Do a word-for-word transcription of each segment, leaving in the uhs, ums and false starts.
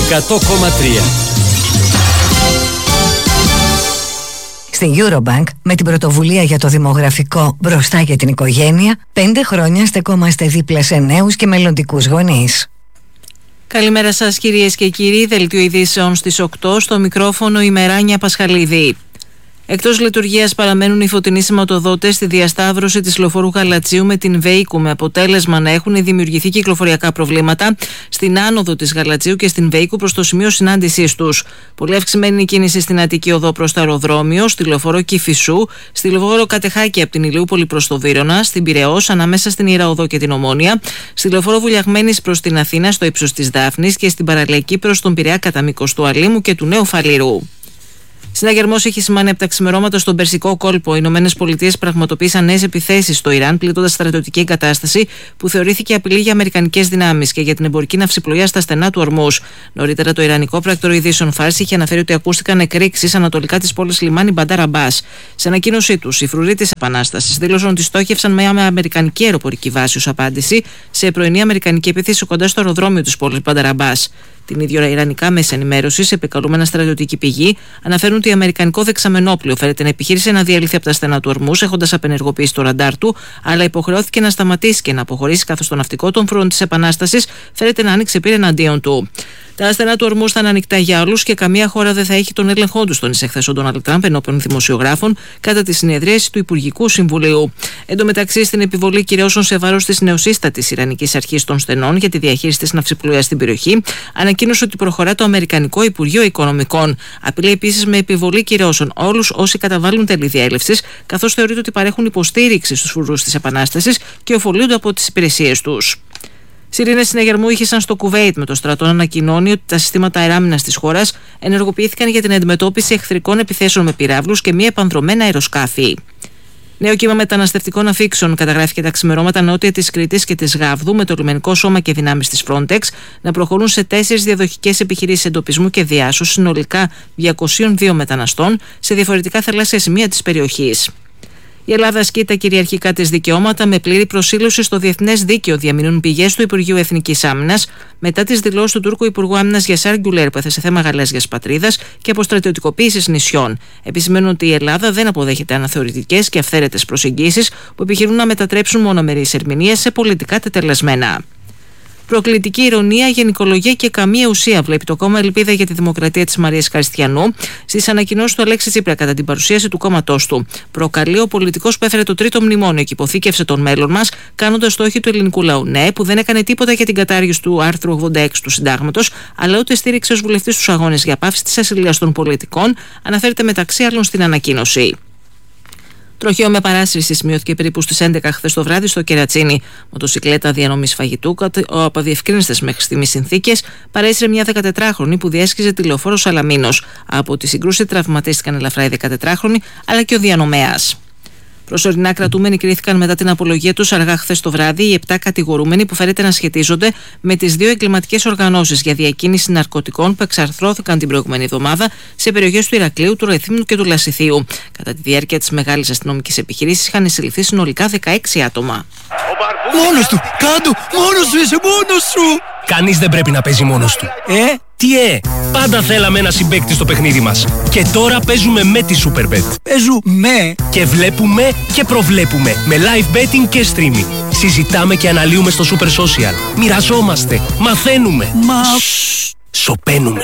εκατό κόμμα τρία. Στην Eurobank, με την πρωτοβουλία για το δημογραφικό μπροστά για την οικογένεια, πέντε χρόνια στεκόμαστε δίπλα σε νέους και μελλοντικούς γονείς. Καλημέρα σας κυρίες και κύριοι, δελτίο ειδήσεων στις οκτώ, στο μικρόφωνο η Μεράνια Πασχαλίδη. Εκτός λειτουργίας παραμένουν οι φωτεινοί σηματοδότες στη διασταύρωση της λεωφόρου Γαλατσίου με την Βέικου, με αποτέλεσμα να έχουν δημιουργηθεί κυκλοφοριακά προβλήματα στην άνοδο της Γαλατσίου και στην Βέικου προς το σημείο συνάντησής τους. Πολύ αυξημένη η κίνηση στην Αττική Οδό προς το αεροδρόμιο, στη λεωφόρο Κηφισού, στη λεωφόρο Κατεχάκη από την Ηλιούπολη προς το Βύρωνα, στην Πειραιώς ανάμεσα στην Ιερά Οδό και την Ομόνια, στη λεωφόρο Βουλιαγμένης προς την Αθήνα στο ύψος της Δάφνης και στην Παραλαϊκή προς τον Πειραιά κατά μήκος του Αλήμου και του Νέου Φαλήρου. Συναγερμός έχει σημάνει από τα ξημερώματα στον Περσικό κόλπο. Οι Ηνωμένες Πολιτείες πραγματοποίησαν νέες επιθέσεις στο Ιράν, πλήττοντας στρατιωτική εγκατάσταση που θεωρήθηκε απειλή για αμερικανικές δυνάμεις και για την εμπορική ναυσιπλοεία στα στενά του Ορμούζ. Νωρίτερα, το Ιρανικό πράκτορο ειδήσεων Φάρση είχε αναφέρει ότι ακούστηκαν εκρήξεις ανατολικά της πόλης λιμάνι Μπαντάρ Αμπάς. Σε ανακοίνωσή τους, οι φρουροί της Επανάστασης δήλωσαν ότι στόχευσαν μια αμερικανική αεροπορική βάση ως απάντηση σε πρωινή αμερικανική επίθεση κοντά στο αεροδρόμιο της πόλης Μπαντάρ Αμπάς. Την ίδια Ιρανικά μέσα ενημέρωση, επικαλούμενα στρατιωτική πηγή, αναφέρουν ότι αμερικανικό δεξαμενόπλιο φέρεται να επιχείρησε να διαλυθεί από τα στενά του Ορμούζ, έχοντας απενεργοποιήσει το ραντάρ του, αλλά υποχρεώθηκε να σταματήσει και να αποχωρήσει, καθώς το ναυτικό των φρουρών της Επανάστασης φέρεται να άνοιξε πύρα εναντίον του. Τα στενά του Ορμούζ θα είναι ανοιχτά για όλους και καμία χώρα δεν θα έχει τον έλεγχό του, τόνισε χθες ο Ντόναλντ Τραμπ ενώπιον δημοσιογράφων κατά τη συνεδρίαση του Υπουργικού Συμβουλίου. Εν τω μεταξύ, στην επιβολή κυρώσεων σε βάρος της νεοσύστατης Ιρανικής Αρχής των Στενών για τη διαχείριση της ναυσιπλοείας στην περιοχή, ανακοίνωσε ότι προχωρά το Αμερικανικό Υπουργείο Οικονομικών. Απειλεί επίσης με επιβολή κυρώσεων όλους όσοι καταβάλουν τέλη διέλευσης, καθώς θεωρείται ότι παρέχουν υποστήριξη στους φρουρούς της Επανάστασης και ωφελούνται από τις υπηρεσίες τους. Σιρήνες συναγερμού ήχησαν στο Κουβέιτ, με το στρατό να ανακοινώνει ότι τα συστήματα αεράμινας της χώρας ενεργοποιήθηκαν για την αντιμετώπιση εχθρικών επιθέσεων με πυράβλους και μη επανδρομένα αεροσκάφη. Νέο κύμα μεταναστευτικών αφήξεων καταγράφηκε τα ξημερώματα νότια της Κρήτης και της Γάβδου, με το λιμενικό σώμα και δυνάμεις της Frontex να προχωρούν σε τέσσερις διαδοχικές επιχειρήσεις εντοπισμού και διάσωσης συνολικά διακοσίων δύο μεταναστών σε διαφορετικά θαλάσσια σημεία της περιοχής. Η Ελλάδα ασκεί τα κυριαρχικά της δικαιώματα με πλήρη προσήλωση στο διεθνές δίκαιο, διαμηνούν πηγές του Υπουργείου Εθνικής Άμυνας μετά τις δηλώσεις του Τούρκου Υπουργού Άμυνας Γιασάρ Γκουλέρ, που έθεσε θέμα γαλάζιας πατρίδας και αποστρατιωτικοποίησης νησιών. Επισημαίνουν ότι η Ελλάδα δεν αποδέχεται αναθεωρητικές και αυθαίρετες προσεγγίσεις που επιχειρούν να μετατρέψουν μονομερείς ερμηνείες σε πολιτικά τετελεσμένα. Προκλητική ηρωνία, γενικολογία και καμία ουσία, βλέπει το κόμμα Ελπίδα για τη Δημοκρατία της Μαρίας Χριστιανού στις ανακοινώσεις του Αλέξη Τσίπρα κατά την παρουσίαση του κόμματός του. Προκαλεί ο πολιτικός που έφερε το τρίτο μνημόνιο και υποθήκευσε τον μέλλον μας, κάνοντας το όχι του ελληνικού λαού. Ναι, που δεν έκανε τίποτα για την κατάργηση του άρθρου ογδόντα έξι του Συντάγματος, αλλά ούτε στήριξε ως βουλευτής τους αγώνες για πάυση της ασυλίας των πολιτικών, αναφέρεται μεταξύ άλλων στην ανακοίνωση. Τροχαίο με παράσυρση σημειώθηκε περίπου στις έντεκα χθες το βράδυ στο Κερατσίνι. Μοτοσικλέτα διανομής φαγητού, από αδιευκρίνιστες μέχρι στιγμής συνθήκες, παρέσυρε μια δεκατετράχρονη που διέσχιζε τη λεωφόρο Σαλαμίνος. Από τη συγκρούση τραυματίστηκαν ελαφρά οι δεκατετράχρονοι αλλά και ο διανομέας. Προσωρινά κρατούμενοι κρίθηκαν μετά την απολογία τους αργά χθες το βράδυ οι επτά κατηγορούμενοι που φαίνεται να σχετίζονται με τις δύο εγκληματικές οργανώσεις για διακίνηση ναρκωτικών που εξαρθρώθηκαν την προηγούμενη εβδομάδα σε περιοχές του Ηρακλείου, του Ρεθύμνου και του Λασιθίου. Κατά τη διάρκεια της μεγάλης αστυνομικής επιχειρήσης είχαν συλληφθεί συνολικά δεκαέξι άτομα. Μόνος του! Κάντο! Μόνος σου είσαι! Μόνος σου! Κανείς δεν πρέπει να παίζει μόνος του. Ε? Τι ε! Πάντα θέλαμε ένα συμπαίκτη στο παιχνίδι μας. Και τώρα παίζουμε με τη Superbet. Παίζουμε! Και βλέπουμε και προβλέπουμε με live betting και streaming. Συζητάμε και αναλύουμε στο Super Social. Μοιραζόμαστε. Μαθαίνουμε. Μα... Σοπαίνουμε.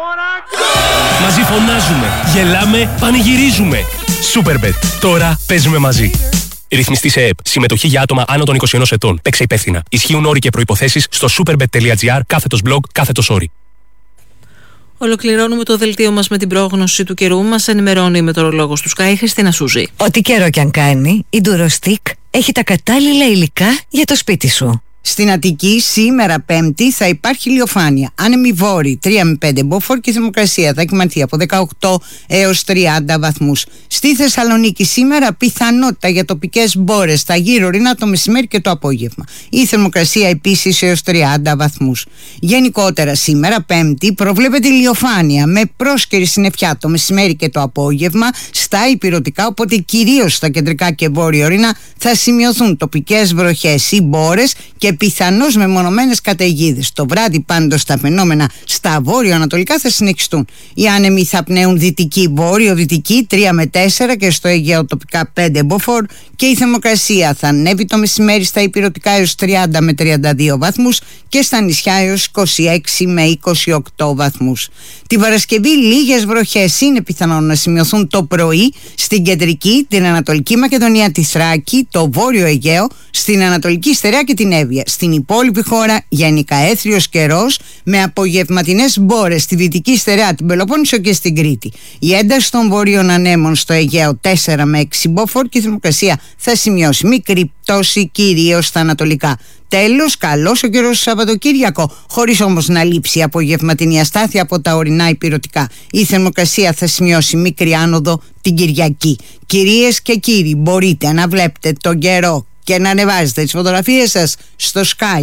Μαζί φωνάζουμε. Γελάμε. Πανηγυρίζουμε. Superbet. Τώρα παίζουμε μαζί. Ρυθμιστή σε ΕΕΠ. Συμμετοχή για άτομα άνω των είκοσι ενός ετών. Παίξε υπεύθυνα. Ισχύουν όροι και προϋποθέσεις στο superbet.gr κάθετος blog κάθετος όροι. Ολοκληρώνουμε το δελτίο μας με την πρόγνωση του καιρού. Μας ενημερώνει η μετεωρολόγος του Sky, Χριστίνα Σούζη. Ό,τι καιρό κι αν κάνει, η Durostick έχει τα κατάλληλα υλικά για το σπίτι σου. Στην Αττική σήμερα Πέμπτη θα υπάρχει ηλιοφάνεια. Άνεμη βόρη τρία με πέντε μποφόρ και θερμοκρασία θα κυμανθεί από δεκαοκτώ έως τριάντα βαθμούς. Στη Θεσσαλονίκη σήμερα πιθανότητα για τοπικές μπόρες στα γύρω ρινά το μεσημέρι και το απόγευμα. Η θερμοκρασία επίσης έως τριάντα βαθμούς. Γενικότερα σήμερα Πέμπτη προβλέπεται ηλιοφάνεια με πρόσκαιρη συννεφιά το μεσημέρι και το απόγευμα στα ηπειρωτικά, οπότε κυρίως στα κεντρικά και βόρειο ρινά θα σημειωθούν τοπικές βροχές ή μπόρες και και πιθανώς μεμονωμένες καταιγίδες. Το βράδυ πάντως τα φαινόμενα στα βόρειο-ανατολικά θα συνεχιστούν. Οι άνεμοι θα πνέουν δυτική, βόρειο-δυτική τρία με τέσσερα και στο Αιγαίο τοπικά πέντε μποφόρ και η θερμοκρασία θα ανέβει το μεσημέρι στα ηπειρωτικά έως τριάντα με τριάντα δύο βαθμούς και στα νησιά έως είκοσι έξι με είκοσι οκτώ βαθμούς. Την Παρασκευή λίγες βροχές είναι πιθανόν να σημειωθούν το πρωί στην κεντρική, την Ανατολική Μακεδονία, τη Θράκη, το Βόρειο Αιγαίο, στην Ανατολική Στερεά και την Εύβοια. Στην υπόλοιπη χώρα γενικά έθριος καιρός με απογευματινές μπόρες στη Δυτική Στερεά, την Πελοπόννησο και στην Κρήτη. Η ένταση των βορείων ανέμων στο Αιγαίο τέσσερα με έξι μποφόρ και η θερμοκρασία θα σημειώσει μικρή πτώση κυρίως στα ανατολικά. Τέλος, καλός ο καιρός στο Σαββατοκύριακο, χωρίς όμως να λείψει η απογευματινή αστάθεια από τα ορεινά ηπειρωτικά. Η θερμοκρασία θα σημειώσει μικρή άνοδο την Κυριακή. Κυρίες και κύριοι, μπορείτε να βλέπετε τον καιρό και να ανεβάζετε τις φωτογραφίες σας στο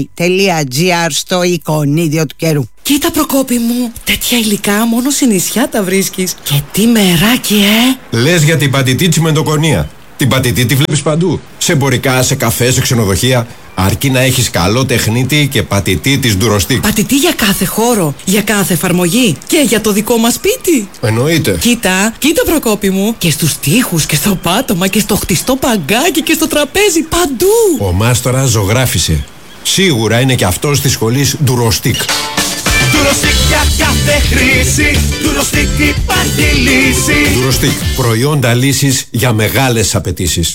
sky.gr στο εικονίδιο του καιρού. Κοίτα Προκόπη μου, τέτοια υλικά μόνο σε νησιά τα βρίσκεις. Και τι μεράκι, ε! Λες για την πατητή τσιμεντοκονία. Την πατητή τη βλέπεις παντού. Σε εμπορικά, σε καφέ, σε ξενοδοχεία. Αρκεί να έχεις καλό τεχνίτη και πατητή της Ντουροστίκ. Πατητή για κάθε χώρο, για κάθε εφαρμογή και για το δικό μας σπίτι. Εννοείται. Κοίτα, κοίτα Προκόπη μου. Και στους τοίχους και στο πάτωμα και στο χτιστό παγκάκι και στο τραπέζι, παντού. Ο μάστορας ζωγράφισε. Σίγουρα είναι και αυτός της σχολής Ντουροστίκ. Ντουροστίκ για κάθε χρήση. Ντουροστίκ υπάρχει λύση. Ντουροστίκ, προϊόντα λύσης για μεγάλες απαιτήσεις.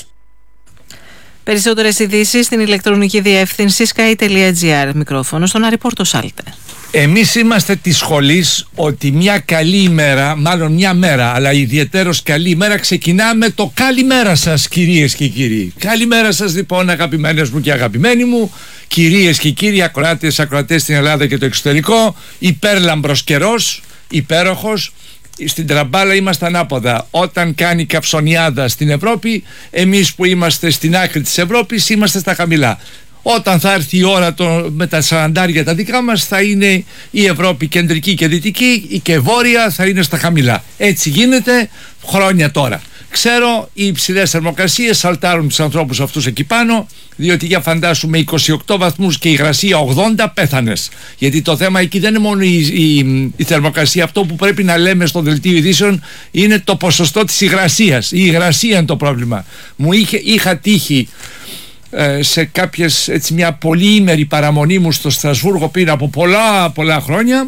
Περισσότερες ειδήσεις στην ηλεκτρονική διεύθυνση sky.gr. Μικρόφωνο στον Άρη Πορτοσάλτε. Εμείς είμαστε της σχολής ότι μια καλή ημέρα, μάλλον μια μέρα, αλλά ιδιαιτέρως καλή ημέρα, ξεκινάμε το καλημέρα σας κυρίες και κύριοι. Καλημέρα σας λοιπόν αγαπημένες μου και αγαπημένοι μου, κυρίες και κύριοι, ακροάτες, ακροατές στην Ελλάδα και το εξωτερικό, υπέρλαμπρος καιρός, υπέροχος. Στην τραμπάλα είμαστε ανάποδα. Όταν κάνει καψονιάδα στην Ευρώπη, εμείς που είμαστε στην άκρη της Ευρώπης είμαστε στα χαμηλά. Όταν θα έρθει η ώρα το, με τα σαραντάρια τα δικά μας, θα είναι η Ευρώπη κεντρική και δυτική και βόρεια θα είναι στα χαμηλά. Έτσι γίνεται χρόνια τώρα. Ξέρω, οι υψηλές θερμοκρασίες σαλτάρουν τους ανθρώπους αυτούς εκεί πάνω, διότι για φαντάσουμε είκοσι οκτώ βαθμούς και υγρασία ογδόντα, πέθανες. Γιατί το θέμα εκεί δεν είναι μόνο η, η, η θερμοκρασία. Αυτό που πρέπει να λέμε στο δελτίο ειδήσεων είναι το ποσοστό της υγρασίας. Η υγρασία είναι το πρόβλημα. Μου είχε, είχα τύχει ε, σε κάποιες, έτσι, μια πολυήμερη παραμονή μου στο Στρασβούργο πριν από πολλά πολλά χρόνια.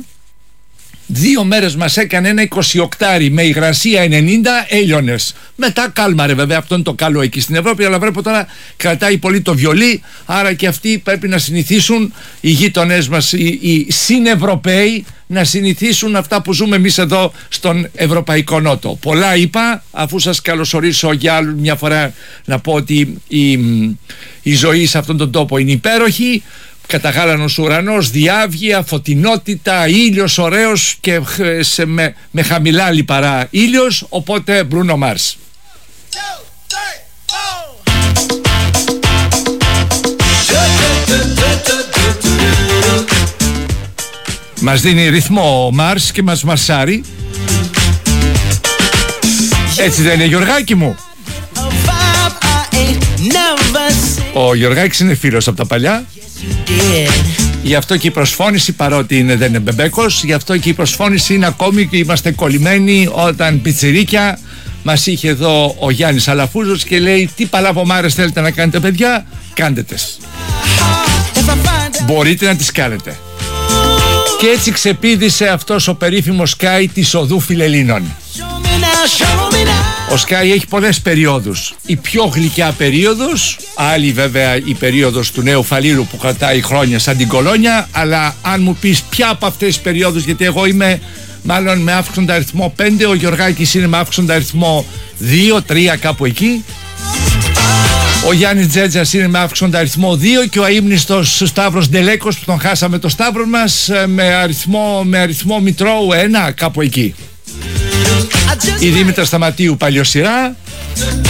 Δύο μέρες μας έκανε ένα εικοσιοκτάρι με υγρασία ενενήντα, έλειωνες. Μετά κάλμαρε βέβαια, αυτό είναι το καλό εκεί στην Ευρώπη, αλλά βλέπω τώρα κρατάει πολύ το βιολί, άρα και αυτοί πρέπει να συνηθίσουν, οι γείτονές μας, οι, οι συνευρωπαίοι, να συνηθίσουν αυτά που ζούμε εμείς εδώ στον Ευρωπαϊκό Νότο. Πολλά είπα, αφού σας καλωσορίσω για άλλη μια φορά να πω ότι η, η ζωή σε αυτόν τον τόπο είναι υπέροχη. Καταγάλανος ουρανός, διάβγεια, φωτεινότητα, ήλιος ωραίος και σε, με, με χαμηλά λιπαρά ήλιος, οπότε Bruno Mars. Μας δίνει ρυθμό ο Mars και μας μαρσάρει. Έτσι δεν είναι, Γιωργάκη μου? Ο Γιωργάκης είναι φίλος από τα παλιά. Γι' αυτό και η προσφώνηση, παρότι είναι, δεν είναι μπεμπέκος, γι' αυτό και η προσφώνηση είναι ακόμη και είμαστε κολλημένοι. Όταν πιτσιρίκια μας είχε εδώ ο Γιάννης Αλαφούζος και λέει: τι παλαβομάρες θέλετε να κάνετε, παιδιά, κάντε τες. Μπορείτε να τις κάνετε. Και έτσι ξεπήδησε αυτός ο περίφημος Sky της οδού Φιλελλήνων. Ο Sky έχει πολλές περιόδους. Η πιο γλυκιά περίοδος, άλλη βέβαια η περίοδος του νέου φαλήρου που κρατάει χρόνια σαν την κολόνια, αλλά αν μου πεις ποια από αυτές τις περιόδους, γιατί εγώ είμαι μάλλον με αύξοντα αριθμό πέντε, ο Γιωργάκης είναι με αύξοντα αριθμό δύο τρία, κάπου εκεί. Ο Γιάννης Τζέτζας είναι με αύξοντα αριθμό δύο και ο αείμνηστος Σταύρος Ντελέκος που τον χάσαμε το Σταύρο μας με αριθμό, με αριθμό Μητρώου ένα, κάπου εκεί. Η Δήμητρα Σταματίου παλιοσυρά.